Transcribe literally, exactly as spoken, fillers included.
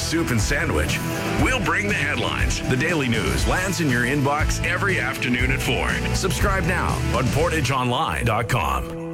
soup and sandwich. We'll bring the headlines. The Daily News lands in your inbox every afternoon at four. Subscribe now on portage online dot com.